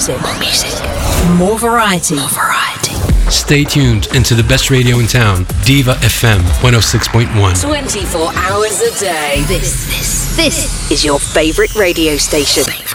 music. More variety. Stay tuned into the best radio in town, Diva FM 106.1. 24 hours a day. This is your favorite radio station.